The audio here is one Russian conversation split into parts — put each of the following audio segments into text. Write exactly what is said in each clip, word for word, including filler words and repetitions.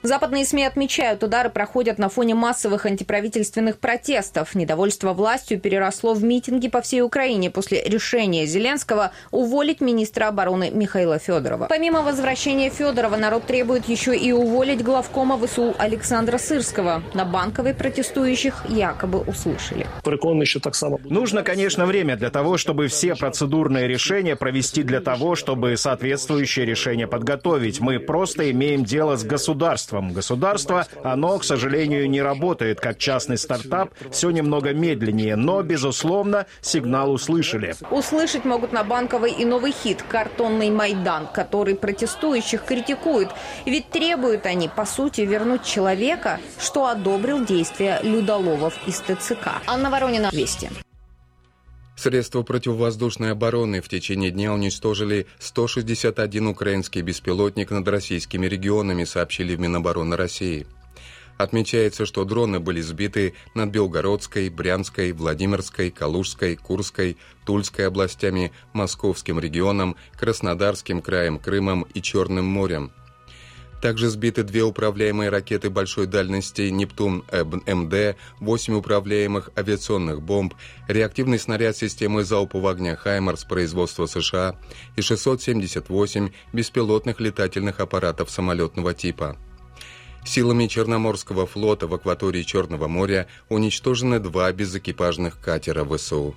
Западные СМИ отмечают, удары проходят на фоне массовых антиправительственных протестов. Недовольство властью переросло в митинги по всей Украине после решения Зеленского уволить министра обороны Михаила Федорова. Помимо возвращения Федорова, народ требует еще и уволить главкома ВСУ Александра Сырского. На Банковой протестующих якобы услышали. Нужно, конечно, время для того, чтобы все процедурные решения провести, для того, чтобы соответствующее решение подготовить. Мы просто имеем дело с государством. Государство, оно, к сожалению, не работает как частный стартап, все немного медленнее, но, безусловно, сигнал услышали. Услышать могут на Банковой и новый хит «Картонный Майдан», который протестующих критикует. Ведь требуют они, по сути, вернуть человека, что одобрил действия людоловов из ТЦК. Анна Воронина, Вести. Средства противовоздушной обороны в течение дня уничтожили сто шестьдесят один украинский беспилотник над российскими регионами, сообщили в Минобороны России. Отмечается, что дроны были сбиты над Белгородской, Брянской, Владимирской, Калужской, Курской, Тульской областями, Московским регионом, Краснодарским краем, Крымом и Черным морем. Также сбиты две управляемые ракеты большой дальности «Нептун-МД», восемь управляемых авиационных бомб, реактивный снаряд системы залпового огня «Хаймарс» производства США и шестьсот семьдесят восемь беспилотных летательных аппаратов самолетного типа. Силами Черноморского флота в акватории Черного моря уничтожены два безэкипажных катера ВСУ.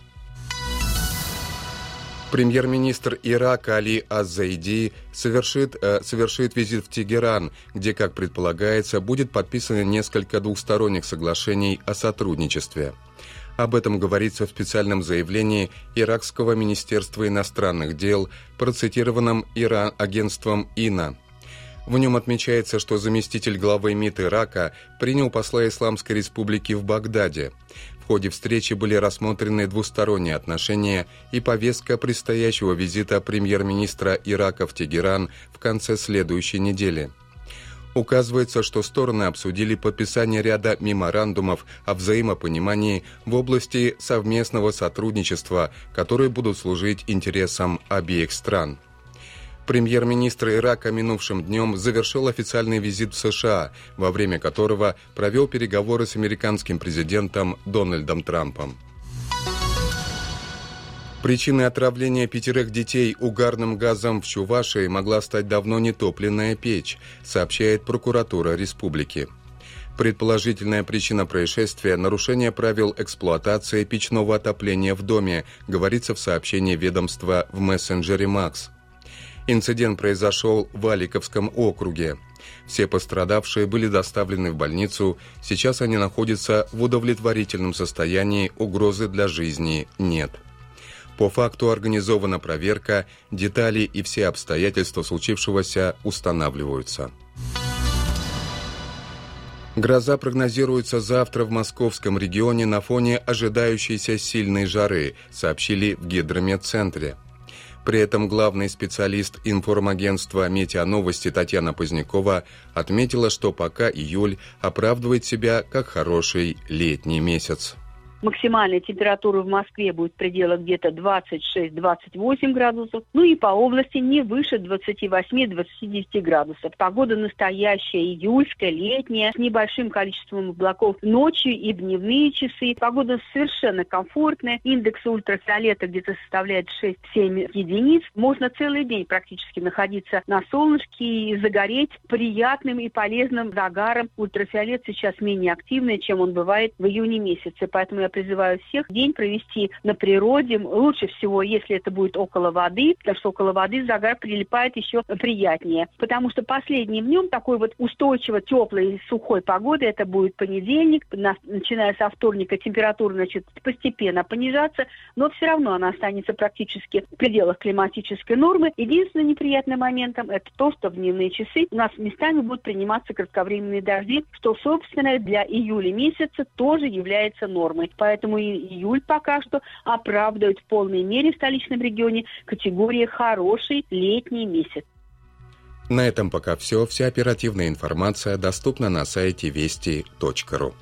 Премьер-министр Ирака Али Аз-Заиди совершит, э, совершит визит в Тегеран, где, как предполагается, будет подписано несколько двухсторонних соглашений о сотрудничестве. Об этом говорится в специальном заявлении Иракского министерства иностранных дел, процитированном Иран агентством ИНА. В нем отмечается, что заместитель главы МИД Ирака принял посла Исламской Республики в Багдаде. В ходе встречи были рассмотрены двусторонние отношения и повестка предстоящего визита премьер-министра Ирака в Тегеран в конце следующей недели. Указывается, что стороны обсудили подписание ряда меморандумов о взаимопонимании в области совместного сотрудничества, которые будут служить интересам обеих стран. Премьер-министр Ирака минувшим днем завершил официальный визит в США, во время которого провел переговоры с американским президентом Дональдом Трампом. Причиной отравления пятерых детей угарным газом в Чувашии могла стать давно нетопленная печь, сообщает прокуратура республики. Предположительная причина происшествия – нарушение правил эксплуатации печного отопления в доме, говорится в сообщении ведомства в мессенджере Макс. Инцидент произошел в Аликовском округе. Все пострадавшие были доставлены в больницу. Сейчас они находятся в удовлетворительном состоянии, угрозы для жизни нет. По факту организована проверка, детали и все обстоятельства случившегося устанавливаются. Гроза прогнозируется завтра в московском регионе на фоне ожидающейся сильной жары, сообщили в Гидрометцентре. При этом главный специалист информагентства «Метеоновости» Татьяна Позднякова отметила, что пока июль оправдывает себя как хороший летний месяц. Максимальная температура в Москве будет в пределах где-то двадцать шесть - двадцать восемь градусов, ну и по области не выше двадцать восемь - двадцать девять градусов. Погода настоящая, июльская, летняя, с небольшим количеством облаков ночью и в дневные часы. Погода совершенно комфортная, индекс ультрафиолета где-то составляет шесть-семь единиц. Можно целый день практически находиться на солнышке и загореть приятным и полезным загаром. Ультрафиолет сейчас менее активный, чем он бывает в июне месяце, поэтому я призываю всех день провести на природе. Лучше всего, если это будет около воды, потому что около воды загар прилипает еще приятнее. Потому что последним днем такой вот устойчиво теплой сухой погоды, это будет понедельник, начиная со вторника температура начнет постепенно понижаться, но все равно она останется практически в пределах климатической нормы. Единственным неприятным моментом это то, что в дневные часы у нас местами будут приниматься кратковременные дожди, что, собственно, для июля месяца тоже является нормой. Поэтому и июль пока что оправдывает в полной мере в столичном регионе категории «хороший летний месяц». На этом пока все. Вся оперативная информация доступна на сайте вести точка ру.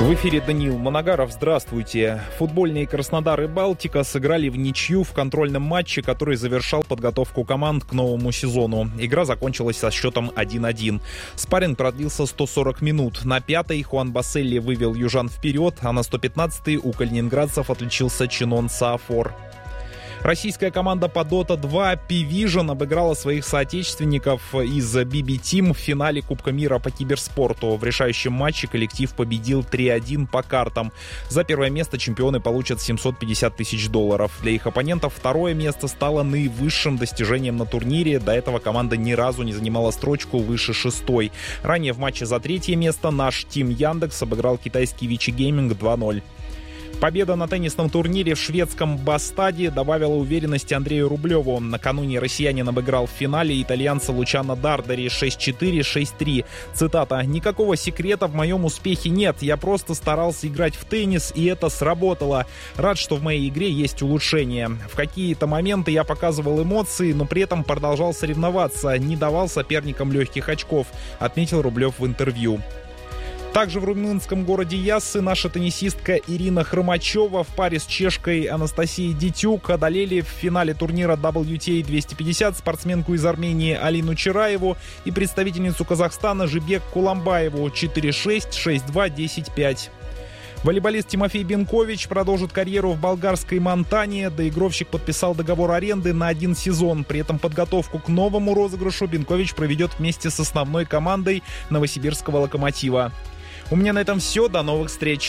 В эфире Даниил Моногаров. Здравствуйте. Футбольные Краснодар и Балтика сыграли в ничью в контрольном матче, который завершал подготовку команд к новому сезону. Игра закончилась со счетом один-один. Спарринг продлился сто сорок минут. На пятой Хуан Басселли вывел южан вперед, а на сто пятнадцатой у калининградцев отличился Чинон Саафор. Российская команда по Дота два P-Vision обыграла своих соотечественников из би би Team в финале Кубка мира по киберспорту. В решающем матче коллектив победил три-один по картам. За первое место чемпионы получат семьсот пятьдесят тысяч долларов. Для их оппонентов второе место стало наивысшим достижением на турнире. До этого команда ни разу не занимала строчку выше шестой. Ранее в матче за третье место наш Team Яндекс обыграл китайский Вичи Гейминг два-ноль. Победа на теннисном турнире в шведском Бастаде добавила уверенности Андрею Рублеву. Накануне россиянин обыграл в финале итальянца Лучано Дардари шесть-четыре, шесть-три. Цитата: «Никакого секрета в моем успехе нет. Я просто старался играть в теннис, и это сработало. Рад, что в моей игре есть улучшения. В какие-то моменты я показывал эмоции, но при этом продолжал соревноваться, не давал соперникам легких очков», отметил Рублев в интервью. Также в румынском городе Яссы наша теннисистка Ирина Хромачева в паре с чешкой Анастасией Дитюк одолели в финале турнира дабл ю ти эй двести пятьдесят спортсменку из Армении Алину Чираеву и представительницу Казахстана Жибек Куламбаеву четыре-шесть, шесть-два, десять-пять. Волейболист Тимофей Бенкович продолжит карьеру в болгарской Монтане. Доигровщик подписал договор аренды на один сезон. При этом подготовку к новому розыгрышу Бенкович проведет вместе с основной командой новосибирского «Локомотива». У меня на этом все. До новых встреч.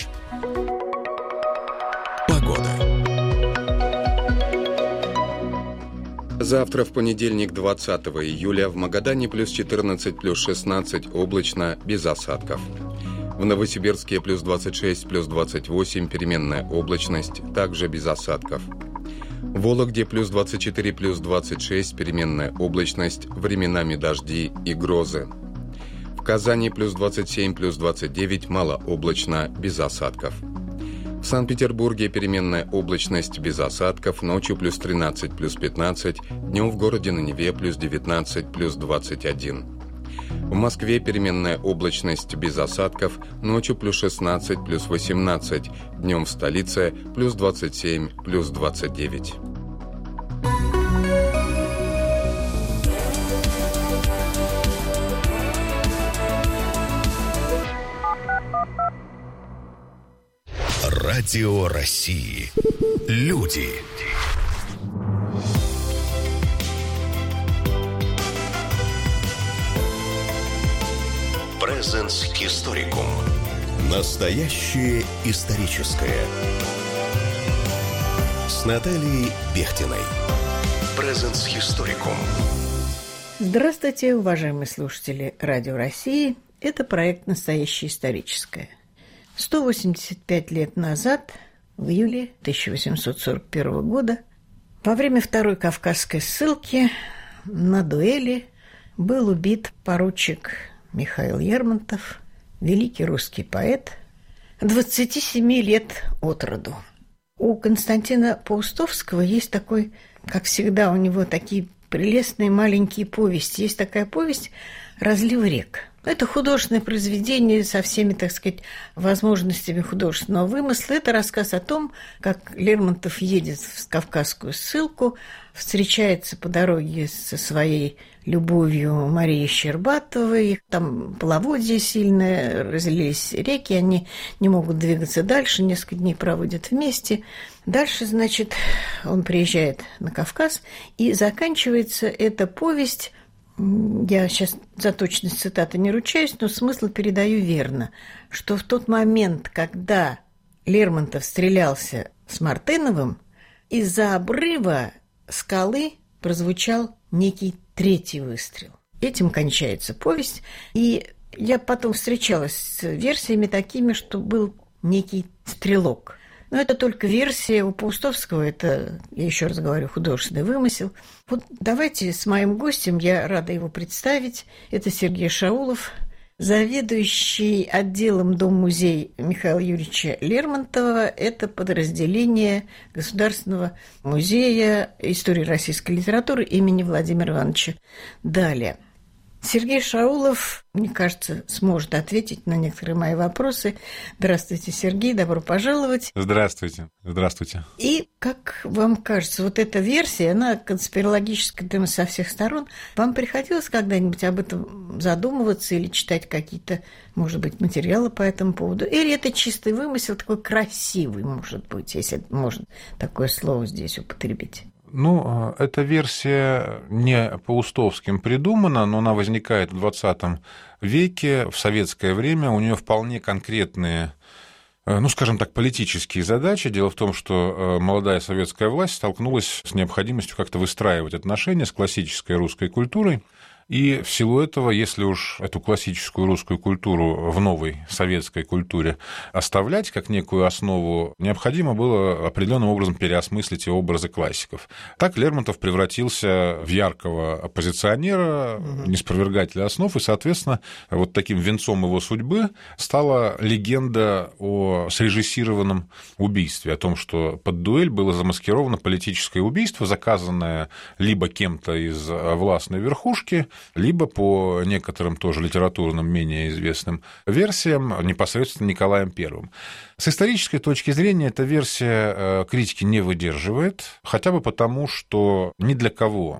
Погода. Завтра, в понедельник, двадцатого июля, в Магадане плюс четырнадцать, плюс шестнадцать, облачно, без осадков. В Новосибирске плюс двадцать шесть, плюс двадцать восемь, переменная облачность, также без осадков. В Вологде плюс двадцать четыре, плюс двадцать шесть, переменная облачность, временами дожди и грозы. В Казани плюс двадцать семь, плюс двадцать девять, малооблачно, без осадков. В Санкт-Петербурге переменная облачность, без осадков, ночью плюс тринадцать, плюс пятнадцать, днем в городе на Неве плюс девятнадцать, плюс двадцать один. В Москве переменная облачность, без осадков, ночью плюс шестнадцать, плюс восемнадцать, днем в столице плюс двадцать семь, плюс двадцать девять. Радио России. Люди. Presens Historicum. Настоящее историческое. С Натальей Бехтиной. Presens Historicum. Здравствуйте, уважаемые слушатели Радио России. Это проект «Настоящее историческое». сто восемьдесят пять лет назад, в июле тысяча восемьсот сорок первого года, во время Второй Кавказской ссылки на дуэли был убит поручик Михаил Лермонтов, великий русский поэт, двадцати семи лет от роду. У Константина Паустовского есть такой, как всегда, у него такие прелестные маленькие повести. Есть такая повесть «Разлив рек». Это художественное произведение со всеми, так сказать, возможностями художественного вымысла. Это рассказ о том, как Лермонтов едет в Кавказскую ссылку, встречается по дороге со своей любовью Марией Щербатовой. Там половодье сильное, разлились реки, они не могут двигаться дальше, несколько дней проводят вместе. Дальше, значит, он приезжает на Кавказ, и заканчивается эта повесть. Я сейчас за точность цитаты не ручаюсь, но смысл передаю верно, что в тот момент, когда Лермонтов стрелялся с Мартыновым, из-за обрыва скалы прозвучал некий третий выстрел. Этим кончается повесть, и я потом встречалась с версиями такими, что был некий стрелок. Но это только версия у Паустовского, это, я еще раз говорю, художественный вымысел. Вот давайте с моим гостем, я рада его представить, это Сергей Шаулов, заведующий отделом Дом-музей Михаила Юрьевича Лермонтова. Это подразделение Государственного музея истории российской литературы имени Владимира Ивановича Даля. Сергей Шаулов, мне кажется, сможет ответить на некоторые мои вопросы. Здравствуйте, Сергей, добро пожаловать. Здравствуйте, здравствуйте. И, как вам кажется, вот эта версия, она конспирологическая, думаю, со всех сторон. Вам приходилось когда-нибудь об этом задумываться или читать какие-то, может быть, материалы по этому поводу? Или это чистый вымысел, такой красивый, может быть, если можно такое слово здесь употребить? Ну, эта версия не по-устовским придумана, но она возникает в двадцатом веке, в советское время. У нее вполне конкретные, ну, скажем так, политические задачи. Дело в том, что молодая советская власть столкнулась с необходимостью как-то выстраивать отношения с классической русской культурой. И в силу этого, если уж эту классическую русскую культуру в новой советской культуре оставлять как некую основу, необходимо было определенным образом переосмыслить и образы классиков. Так Лермонтов превратился в яркого оппозиционера, неспровергателя основ, и, соответственно, вот таким венцом его судьбы стала легенда о срежиссированном убийстве, о том, что под дуэль было замаскировано политическое убийство, заказанное либо кем-то из властной верхушки, либо по некоторым тоже литературным, менее известным версиям, непосредственно Николаем Первым. С исторической точки зрения эта версия критики не выдерживает, хотя бы потому, что ни для кого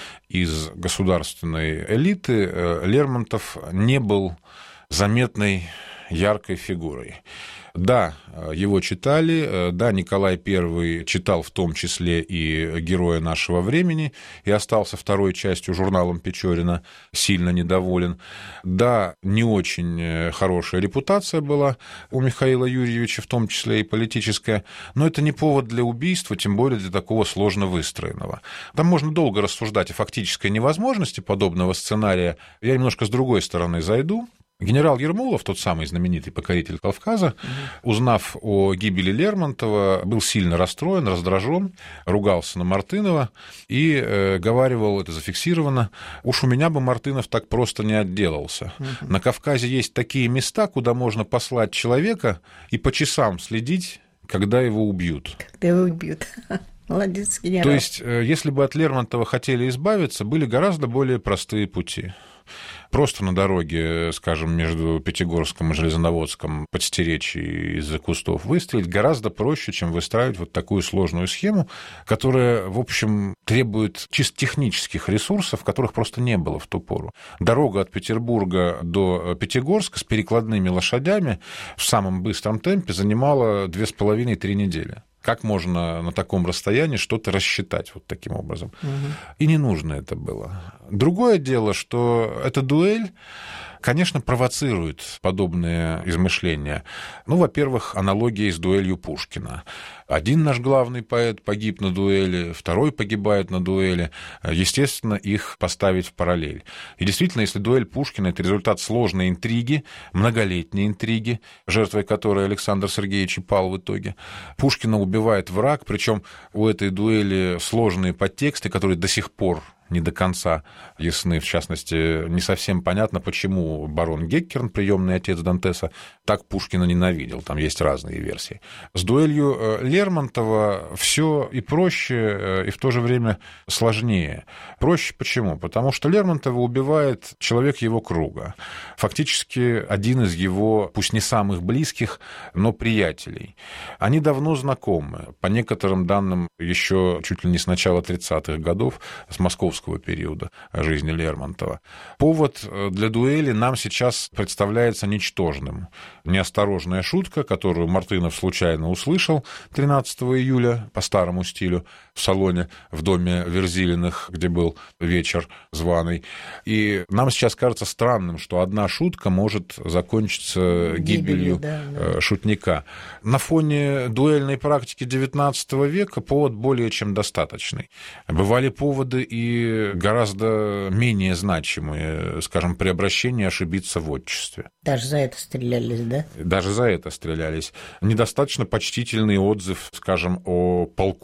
из государственной элиты Лермонтов не был заметной яркой фигурой. Да, его читали, да, Николай Первый читал в том числе и «Героя нашего времени» и остался второй частью журналом Печорина сильно недоволен. Да, не очень хорошая репутация была у Михаила Юрьевича, в том числе и политическая, но это не повод для убийства, тем более для такого сложно выстроенного. Там можно долго рассуждать о фактической невозможности подобного сценария. Я немножко с другой стороны зайду. Генерал Ермолов, тот самый знаменитый покоритель Кавказа, узнав о гибели Лермонтова, был сильно расстроен, раздражен, ругался на Мартынова и э, говаривал, это зафиксировано: уж у меня бы Мартынов так просто не отделался. На Кавказе есть такие места, куда можно послать человека и по часам следить, когда его убьют. Когда его убьют. Молодец, генерал. То есть, если бы от Лермонтова хотели избавиться, были гораздо более простые пути. Просто на дороге, скажем, между Пятигорском и Железноводском подстеречь и из-за кустов выстрелить гораздо проще, чем выстраивать вот такую сложную схему, которая, в общем, требует чисто технических ресурсов, которых просто не было в ту пору. Дорога от Петербурга до Пятигорска с перекладными лошадями в самом быстром темпе занимала две с половиной-три недели. Как можно на таком расстоянии что-то рассчитать вот таким образом? Угу. И не нужно это было. Другое дело, что эта дуэль, конечно, провоцирует подобные измышления. Ну, во-первых, аналогии с дуэлью Пушкина. Один наш главный поэт погиб на дуэли, второй погибает на дуэли. Естественно, их поставить в параллель. И действительно, если дуэль Пушкина – это результат сложной интриги, многолетней интриги, жертвой которой Александр Сергеевич и пал в итоге, Пушкина убивает враг, причем у этой дуэли сложные подтексты, которые до сих пор не до конца ясны. В частности, не совсем понятно, почему барон Геккерн, приемный отец Дантеса, так Пушкина ненавидел. Там есть разные версии. С дуэлью Лермонтова все и проще, и в то же время сложнее. Проще почему? Потому что Лермонтова убивает человек его круга. Фактически один из его, пусть не самых близких, но приятелей. Они давно знакомы. По некоторым данным, еще чуть ли не с начала тридцатых годов, с московского периода жизни Лермонтова. Повод для дуэли нам сейчас представляется ничтожным. Неосторожная шутка, которую Мартынов случайно услышал тринадцатого июля по старому стилю в салоне в доме Верзилиных, где был вечер званый. И нам сейчас кажется странным, что одна шутка может закончиться гибелью, гибелью да, да. шутника. На фоне дуэльной практики девятнадцатого века повод более чем достаточный. Бывали поводы и гораздо менее значимые, скажем, при обращении ошибиться в отчестве. Даже за это стрелялись, да? Даже за это стрелялись. Недостаточно почтительный отзыв, скажем, о полку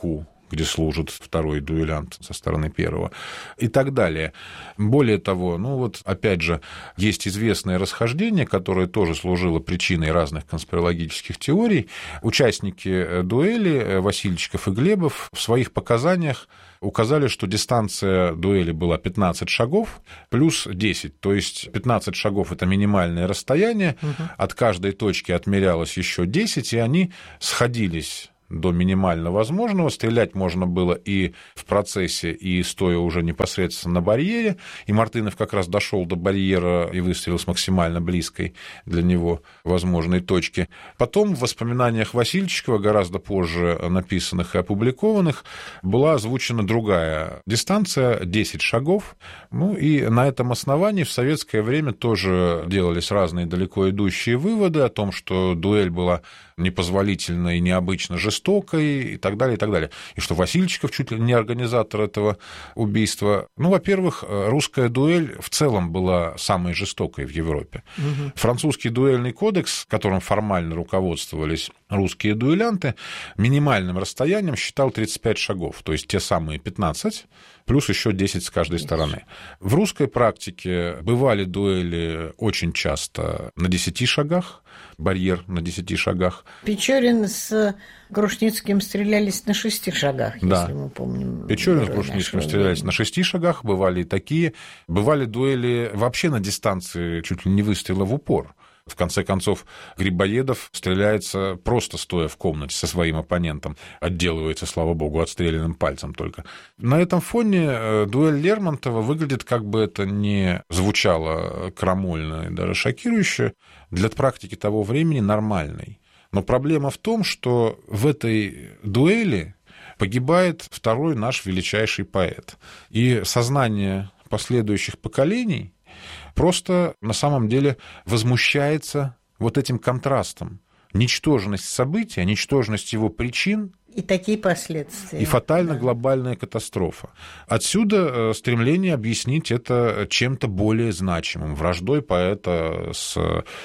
где служит второй дуэлянт со стороны первого, и так далее. Более того, ну вот опять же, есть известное расхождение, которое тоже служило причиной разных конспирологических теорий. Участники дуэли Васильчиков и Глебов в своих показаниях указали, что дистанция дуэли была пятнадцать шагов плюс десять, то есть пятнадцать шагов – это минимальное расстояние, угу. От каждой точки отмерялось еще десять, и они сходились до минимально возможного. Стрелять можно было и в процессе, и стоя уже непосредственно на барьере. И Мартынов как раз дошел до барьера и выстрелил с максимально близкой для него возможной точки. Потом в воспоминаниях Васильчикова, гораздо позже написанных и опубликованных, была озвучена другая дистанция – десять шагов. Ну и на этом основании в советское время тоже делались разные далеко идущие выводы о том, что дуэль была непозволительно и необычно жестокой, и так далее, и так далее. И что Васильчиков чуть ли не организатор этого убийства. Ну, во-первых, русская дуэль в целом была самой жестокой в Европе. Угу. Французский дуэльный кодекс, которым формально руководствовались русские дуэлянты, минимальным расстоянием считал тридцать пять шагов, то есть те самые пятнадцать, плюс еще десять с каждой стороны. В русской практике бывали дуэли очень часто на десяти шагах, барьер на десяти шагах. Печорин с Грушницким стрелялись на шести шагах, да. Если мы помним. Печорин с Грушницким стрелялись на шести шагах, бывали и такие. Бывали дуэли вообще на дистанции чуть ли не выстрела в упор. В конце концов, Грибоедов стреляется просто стоя в комнате со своим оппонентом, отделывается, слава богу, отстрелянным пальцем только. На этом фоне дуэль Лермонтова выглядит, как бы это ни звучало крамольно и даже шокирующе, для практики того времени нормальной. Но проблема в том, что в этой дуэли погибает второй наш величайший поэт. И сознание последующих поколений просто на самом деле возмущается вот этим контрастом. Ничтожность события, ничтожность его причин. И такие последствия. И фатально да. Глобальная катастрофа. Отсюда стремление объяснить это чем-то более значимым. Враждой поэта с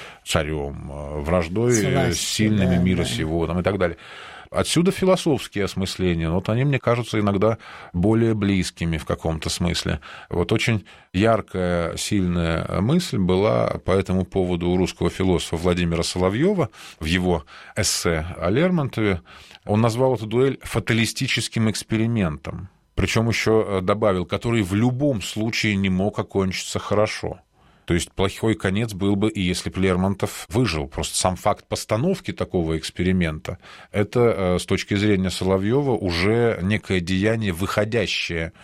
царем, враждой с, властью, с сильными да, мира да. сего там, и так далее. Отсюда философские осмысления, вот они, мне кажутся, иногда более близкими в каком-то смысле. Вот очень яркая, сильная мысль была по этому поводу у русского философа Владимира Соловьева в его эссе о Лермонтове. Он назвал эту дуэль фаталистическим экспериментом, причем еще добавил, который в любом случае не мог окончиться хорошо. То есть плохой конец был бы, и если бы Лермонтов выжил. Просто сам факт постановки такого эксперимента – это, с точки зрения Соловьева, уже некое деяние, выходящее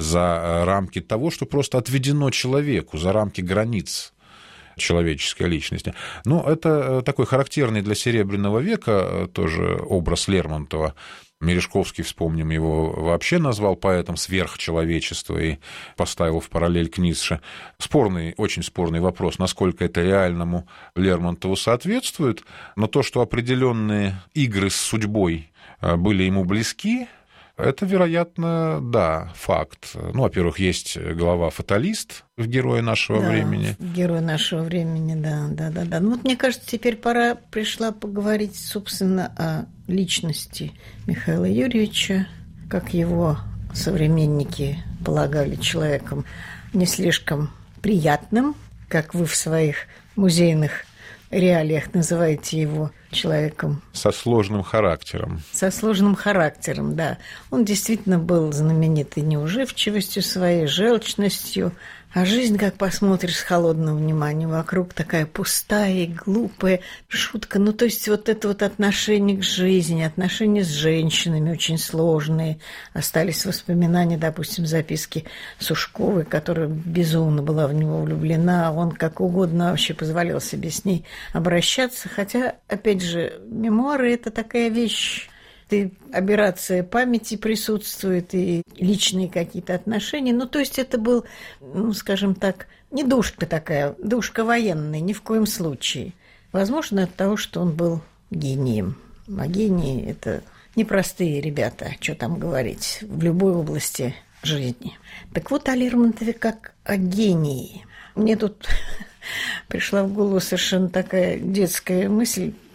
за рамки того, что просто отведено человеку, за рамки границ человеческой личности. Но это такой характерный для Серебряного века тоже образ Лермонтова. Мережковский, вспомним, его вообще назвал поэтом сверхчеловечества и поставил в параллель к Ницше. Спорный, очень спорный вопрос, насколько это реальному Лермонтову соответствует, но то, что определенные игры с судьбой были ему близки, это, вероятно, да, факт. Ну, во-первых, есть глава «Фаталист» в «Герое нашего да, времени». «Герой нашего времени», да, да, да, да. Ну, вот мне кажется, теперь пора пришла поговорить, собственно, о личности Михаила Юрьевича, как его современники полагали человеком не слишком приятным, как вы в своих музейных реалиях называете его человеком. Со сложным характером. Со сложным характером, да. Он действительно был знаменит и неуживчивостью своей, желчностью, а жизнь, как посмотришь с холодным вниманием, вокруг такая пустая и глупая шутка. Ну, то есть вот это вот отношение к жизни, отношения с женщинами очень сложные. Остались воспоминания, допустим, записки Сушковой, которая безумно была в него влюблена. Он как угодно вообще позволял себе с ней обращаться. Хотя, опять же, мемуары – это такая вещь, и аберрация памяти присутствует, и личные какие-то отношения. Ну, то есть это был, ну, скажем так, не душка такая, душка военная, ни в коем случае. Возможно, от того, что он был гением. А гении – это непростые ребята, что там говорить, в любой области жизни. Так вот, о Лермонтове как о гении. Мне тут пришла в голову совершенно такая детская мысль.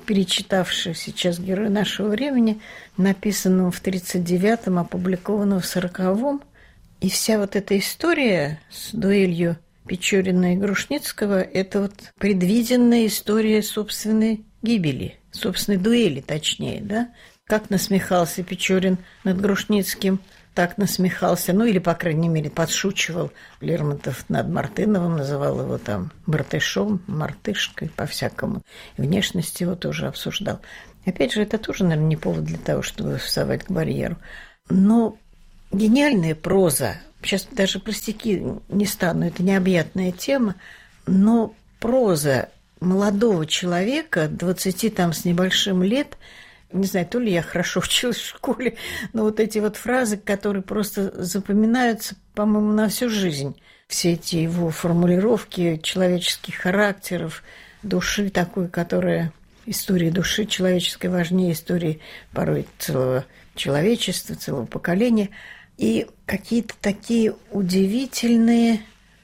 перечитавший сейчас «Герой нашего времени», написанного в тридцать девятом, опубликованного в сороковом. И вся вот эта история с дуэлью Печорина и Грушницкого – это вот предвиденная история собственной гибели, собственной дуэли, точнее, да? Как насмехался Печорин над Грушницким, так насмехался, ну или, по крайней мере, подшучивал Лермонтов над Мартыновым, называл его там Бартышом, Мартышкой, по-всякому. Внешность его тоже обсуждал. Опять же, это тоже, наверное, не повод для того, чтобы вставать к барьеру. Но гениальная проза, сейчас даже простяки не стану, это необъятная тема, но проза молодого человека, двадцати там с небольшим лет, не знаю, то ли я хорошо училась в школе, но вот эти вот фразы, которые просто запоминаются, по-моему, на всю жизнь. Все эти его формулировки человеческих характеров, души такой, которая... История души человеческой важнее истории порой целого человечества, целого поколения. И какие-то такие удивительные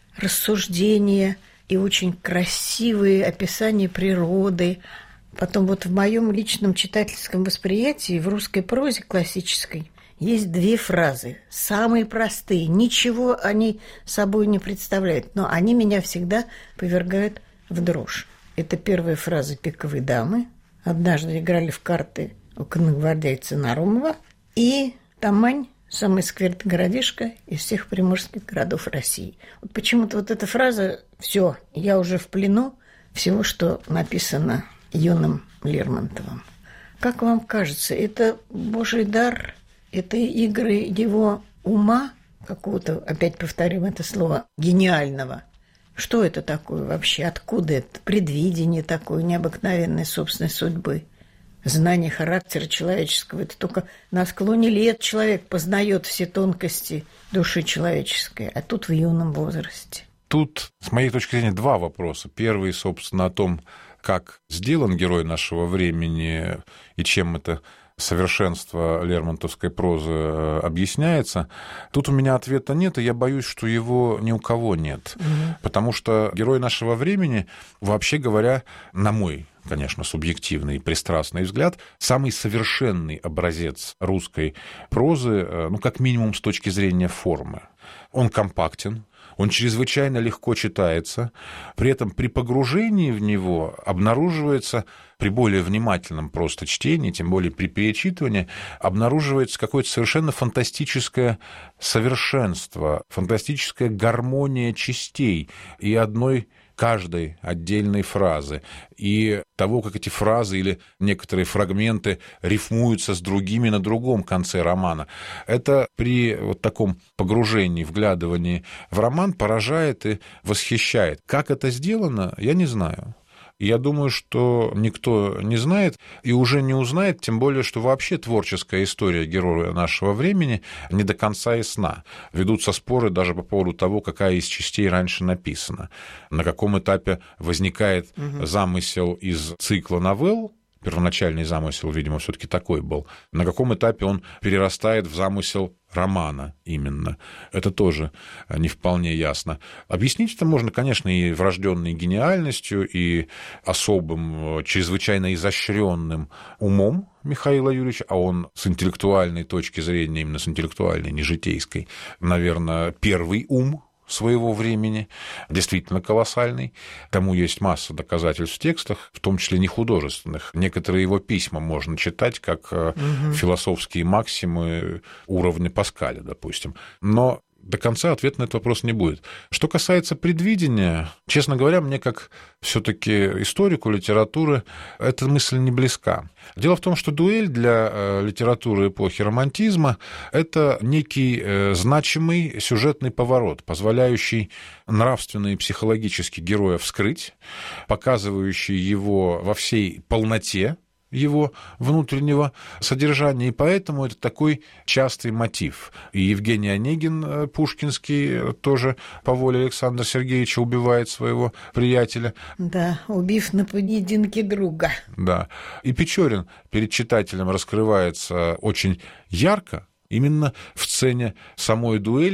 рассуждения и очень красивые описания природы. Потом вот в моем личном читательском восприятии в русской прозе классической есть две фразы, самые простые, ничего они собой не представляют, но они меня всегда повергают в дрожь. Это первая фраза «Пиковой дамы». Однажды играли в карты у конногвардейца Нарумова. И Тамань – самый скверный городишко из всех приморских городов России. Вот почему-то вот эта фраза «Все, я уже в плену всего, что написано юным Лермонтовым». Как вам кажется, это божий дар, это игры его ума, какого-то, опять повторим это слово, гениального? Что это такое вообще? Откуда это? Предвидение такой необыкновенной собственной судьбы. Знание характера человеческого. Это только на склоне лет человек познает все тонкости души человеческой, а тут в юном возрасте. Тут, с моей точки зрения, два вопроса. Первый, собственно, о том, как сделан герой нашего времени и чем это совершенство лермонтовской прозы объясняется. Тут у меня ответа нет, и я боюсь, что его ни у кого нет. Угу. Потому что герой нашего времени, вообще говоря, на мой, конечно, субъективный и пристрастный взгляд, самый совершенный образец русской прозы, ну, как минимум с точки зрения формы. Он компактен, он чрезвычайно легко читается, при этом при погружении в него обнаруживается, при более внимательном просто чтении, тем более при перечитывании, обнаруживается какое-то совершенно фантастическое совершенство, фантастическая гармония частей и одной каждой отдельной фразы, и того, как эти фразы или некоторые фрагменты рифмуются с другими на другом конце романа. Это при вот таком погружении, вглядывании в роман поражает и восхищает. Как это сделано, я не знаю. Я думаю, что никто не знает и уже не узнает, тем более, что вообще творческая история героя нашего времени не до конца ясна. Ведутся споры даже по поводу того, какая из частей раньше написана. На каком этапе возникает угу. замысел из цикла новелл, первоначальный замысел, видимо, все-таки такой был. На каком этапе он перерастает в замысел романа именно. Это тоже не вполне ясно. Объяснить это можно, конечно, и врожденной гениальностью, и особым, чрезвычайно изощренным умом Михаила Юрьевича, а он с интеллектуальной точки зрения, именно с интеллектуальной, не житейской, наверное, первый ум своего времени, действительно колоссальный. Тому есть масса доказательств в текстах, в том числе не художественных. Некоторые его письма можно читать как угу. философские максимы уровня Паскаля, допустим. Но до конца ответа на этот вопрос не будет. Что касается предвидения, честно говоря, мне как все-таки историку литературы эта мысль не близка. Дело в том, что дуэль для литературы эпохи романтизма – это некий значимый сюжетный поворот, позволяющий нравственно и психологически героя вскрыть, показывающий его во всей полноте его внутреннего содержания, и поэтому это такой частый мотив. И Евгений Онегин, пушкинский, тоже по воле Александра Сергеевича убивает своего приятеля. Да, убив на поединке друга. Да. И Печорин перед читателем раскрывается очень ярко, именно в сцене самой дуэли,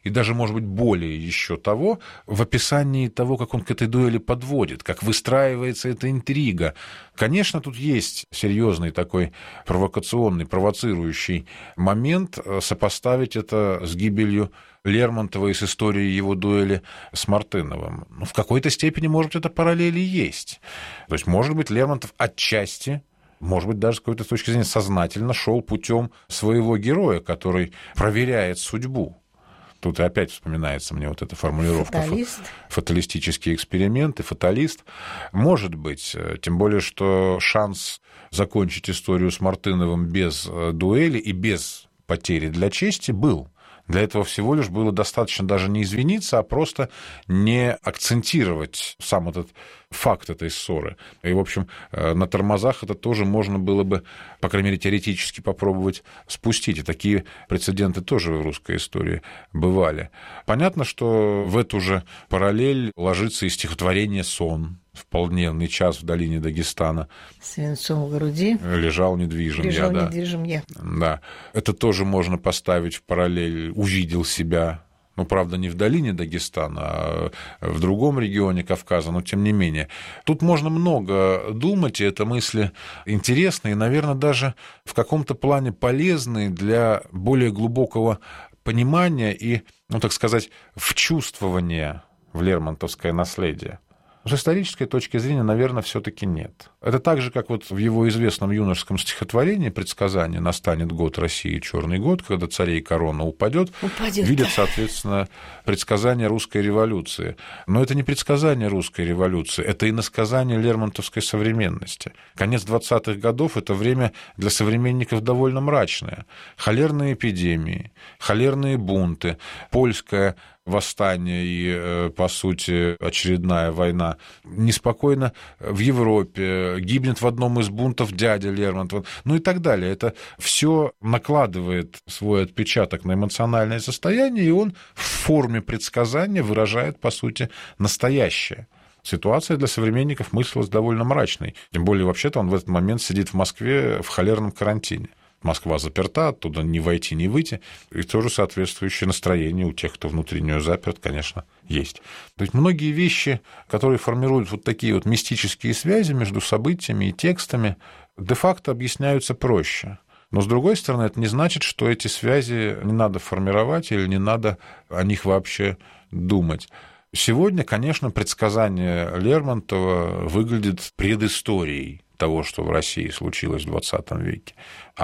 и даже, может быть, более еще того, в описании того, как он к этой дуэли подводит, как выстраивается эта интрига. Конечно, тут есть серьезный такой провокационный, провоцирующий момент сопоставить это с гибелью Лермонтова и с историей его дуэли с Мартыновым. Ну, в какой-то степени, может быть, это параллели есть. То есть, может быть, Лермонтов отчасти, может быть, даже с какой-то точки зрения сознательно шел путем своего героя, который проверяет судьбу. Тут и опять вспоминается мне вот эта формулировка. Фаталист. Фаталистический эксперимент и фаталист. Может быть, тем более, что шанс закончить историю с Мартыновым без дуэли и без потери для чести был. Для этого всего лишь было достаточно даже не извиниться, а просто не акцентировать сам этот факт этой ссоры. И, в общем, на тормозах это тоже можно было бы, по крайней мере, теоретически попробовать спустить. И такие прецеденты тоже в русской истории бывали. Понятно, что в эту же параллель ложится и стихотворение «Сон». В полдневный час в долине Дагестана. Свинцом в груди. Лежал недвижим Лежал я, да. недвижим я. Да. Это тоже можно поставить в параллель «Увидел себя». Ну, правда, не в долине Дагестана, а в другом регионе Кавказа, но тем не менее. Тут можно много думать, и это мысли интересные, и, наверное, даже в каком-то плане полезные для более глубокого понимания и, ну, так сказать, вчувствования в лермонтовское наследие. С исторической точки зрения, наверное, все-таки нет. Это так же, как вот в его известном юношеском стихотворении «Предсказание настанет год России, черный год, когда царей корона упадет», упадет видят, соответственно, предсказание русской революции. Но это не предсказание русской революции, это иносказание лермонтовской современности. Конец двадцатых годов – это время для современников довольно мрачное. Холерные эпидемии, холерные бунты, польская восстание и, по сути, очередная война. Неспокойно в Европе, гибнет в одном из бунтов дядя Лермонтова, ну и так далее. Это все накладывает свой отпечаток на эмоциональное состояние, и он в форме предсказания выражает, по сути, настоящее. Ситуация для современников мыслилась довольно мрачной. Тем более, вообще-то, он в этот момент сидит в Москве в холерном карантине. Москва заперта, оттуда не войти, не выйти. И тоже соответствующее настроение у тех, кто внутри нее заперт, конечно, есть. То есть многие вещи, которые формируют вот такие вот мистические связи между событиями и текстами, де-факто объясняются проще. Но, с другой стороны, это не значит, что эти связи не надо формировать или не надо о них вообще думать. Сегодня, конечно, предсказание Лермонтова выглядит предысторией того, что в России случилось в двадцатом веке.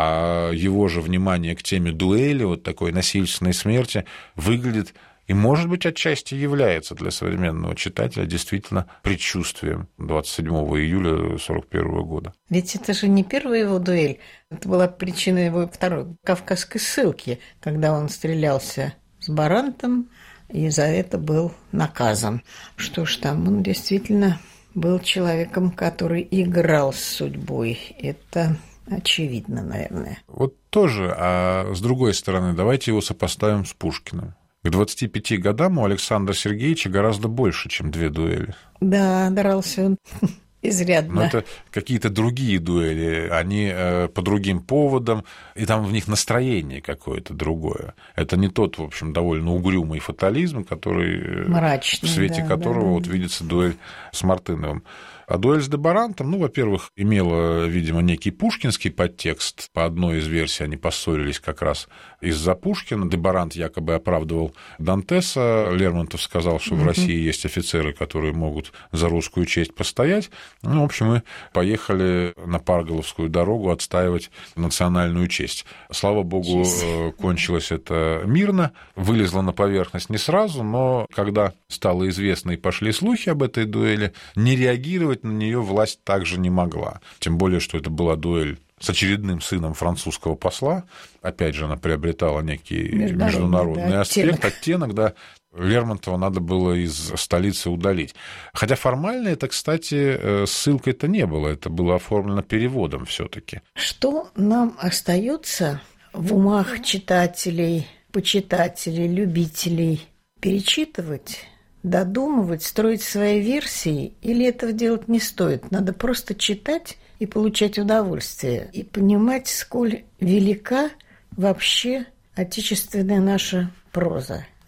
А его же внимание к теме дуэли, вот такой насильственной смерти, выглядит и, может быть, отчасти является для современного читателя действительно предчувствием двадцать седьмого июля сорок первого года. Ведь это же не первая его дуэль, это была причина его второй кавказской ссылки, когда он стрелялся с Барантом и за это был наказан. Что ж там, он действительно был человеком, который играл с судьбой. Это очевидно, наверное. Вот тоже, а с другой стороны, давайте его сопоставим с Пушкиным. К двадцати пяти годам у Александра Сергеевича гораздо больше, чем две дуэли. Да, дрался он изрядно. Но это какие-то другие дуэли, они по другим поводам, и там в них настроение какое-то другое. Это не тот, в общем, довольно угрюмый фатализм, который, мрачный, в свете да, которого да, да. вот видится дуэль с Мартыновым. А дуэль с де Барантом, ну, во-первых, имела, видимо, некий пушкинский подтекст. По одной из версий они поссорились как раз из-за Пушкина. Де Барант якобы оправдывал Дантеса. Лермонтов сказал, что в России есть офицеры, которые могут за русскую честь постоять. Ну, в общем, мы поехали на Парголовскую дорогу отстаивать национальную честь. Слава богу, честь. Кончилось это мирно. Вылезло на поверхность не сразу, но когда стало известно и пошли слухи об этой дуэли, не реагировать на нее власть также не могла. Тем более, что это была дуэль с очередным сыном французского посла. Опять же, она приобретала некий международный, международный да, аспект, оттенок, да. Лермонтова надо было из столицы удалить. Хотя формально это, кстати, ссылкой-то не было, это было оформлено переводом все-таки. Что нам остается в умах читателей, почитателей, любителей перечитывать, додумывать, строить свои версии, или этого делать не стоит? Надо просто читать и получать удовольствие, и понимать, сколь велика вообще отечественная наша проза.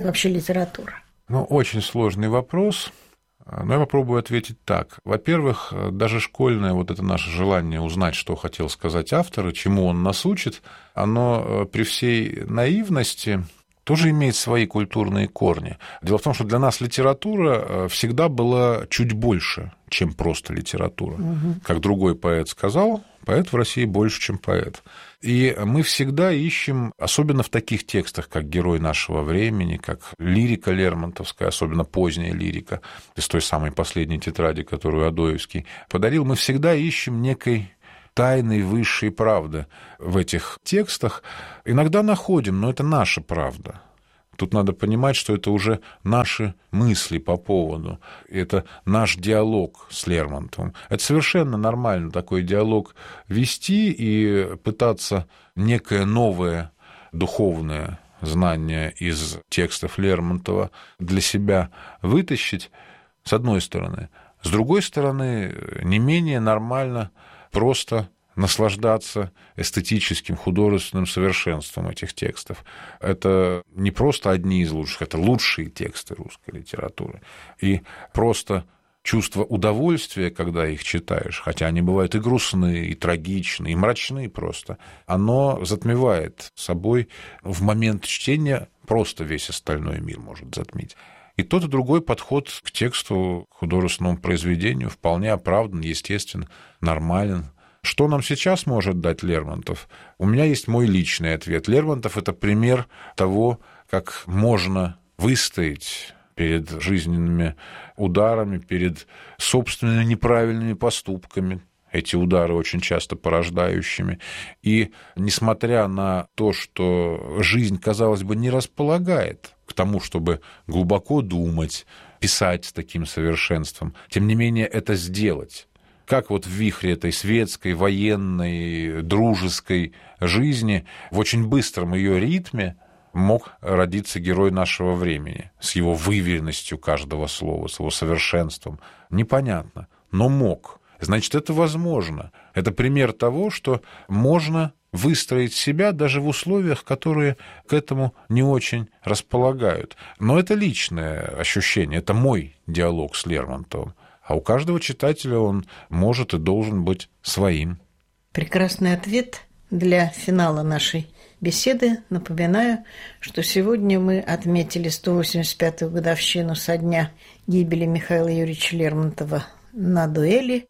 вообще литература? Ну, очень сложный вопрос. Но я попробую ответить так. Во-первых, даже школьное вот это наше желание узнать, что хотел сказать автор и чему он нас учит, оно при всей наивности тоже имеет свои культурные корни. Дело в том, что для нас литература всегда была чуть больше, чем просто литература. Угу. Как другой поэт сказал, поэт в России больше, чем поэт. И мы всегда ищем, особенно в таких текстах, как «Герой нашего времени», как лирика лермонтовская, особенно поздняя лирика, из той самой последней тетради, которую Адоевский подарил, мы всегда ищем некой тайной высшей правды в этих текстах. Иногда находим, но это наша правда. Тут надо понимать, что это уже наши мысли по поводу, это наш диалог с Лермонтовым. Это совершенно нормально такой диалог вести и пытаться некое новое духовное знание из текстов Лермонтова для себя вытащить, с одной стороны. С другой стороны, не менее нормально просто наслаждаться эстетическим, художественным совершенством этих текстов. Это не просто одни из лучших, это лучшие тексты русской литературы. И просто чувство удовольствия, когда их читаешь, хотя они бывают и грустные, и трагичные, и мрачные просто, оно затмевает собой в момент чтения просто весь остальной мир может затмить. И тот и другой подход к тексту, к художественному произведению вполне оправдан, естествен, нормален. Что нам сейчас может дать Лермонтов? У меня есть мой личный ответ. Лермонтов – это пример того, как можно выстоять перед жизненными ударами, перед собственными неправильными поступками, эти удары очень часто порождающими. И несмотря на то, что жизнь, казалось бы, не располагает к тому, чтобы глубоко думать, писать с таким совершенством, тем не менее это сделать. Как вот в вихре этой светской, военной, дружеской жизни, в очень быстром ее ритме мог родиться герой нашего времени с его выверенностью каждого слова, с его совершенством. Непонятно, но мог. Значит, это возможно. Это пример того, что можно выстроить себя даже в условиях, которые к этому не очень располагают. Но это личное ощущение, это мой диалог с Лермонтовым. А у каждого читателя он может и должен быть своим. Прекрасный ответ для финала нашей беседы. Напоминаю, что сегодня мы отметили сто восемьдесят пятую годовщину со дня гибели Михаила Юрьевича Лермонтова на дуэли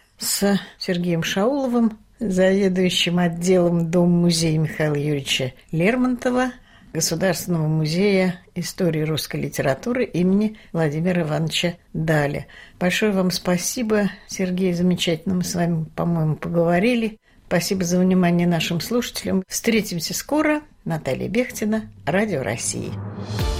с Сергеем Шауловым, заведующим отделом Дом-музея Михаила Юрьевича Лермонтова Государственного музея истории русской литературы имени Владимира Ивановича Даля. Большое вам спасибо, Сергей, замечательно. Мы с вами, по-моему, поговорили. Спасибо за внимание нашим слушателям. Встретимся скоро. Наталья Бехтина, Радио России.